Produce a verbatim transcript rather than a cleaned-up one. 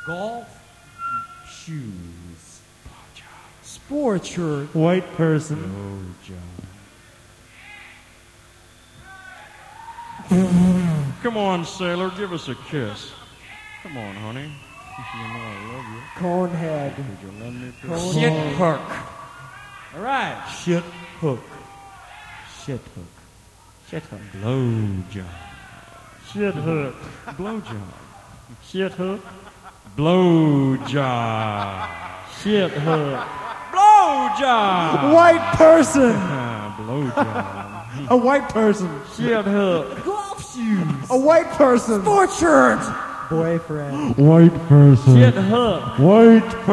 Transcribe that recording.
Golf shoes. Sport shirt. White person. Come on, sailor, give us a kiss. Come on, honey. You know I love you. Conehead. Would you lend me a kiss? Shit hook. All right. Shit hook. Shit hook. Shit hook. Blow job. Shit hook. Blow job. Shit hook. Blow job. Shit hook. Blow job. White person. Blow job. A white person. Shit hook. Golf shoes. A white person. Sport shirt. Boyfriend. White person. Shit hook. White person.